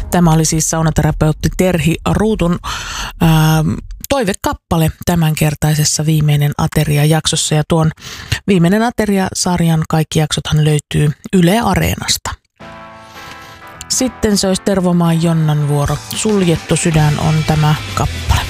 Tämä oli siis saunaterapeutti Terhi Ruutun toivekappale tämänkertaisessa Viimeinen ateria-jaksossa. Ja tuon Viimeinen ateria-sarjan kaikki jaksothan löytyy Yle Areenasta. Sitten se olisi Tervomaan Jonnan vuoro. Suljettu sydän on tämä kappale.